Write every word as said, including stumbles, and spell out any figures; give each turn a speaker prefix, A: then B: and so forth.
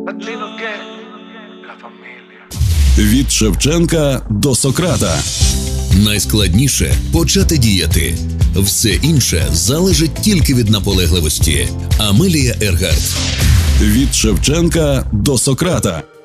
A: Від Шевченка до Сократа.
B: Найскладніше – почати діяти. Все інше залежить тільки від наполегливості. Амелія Ергардт.
A: Від Шевченка до Сократа.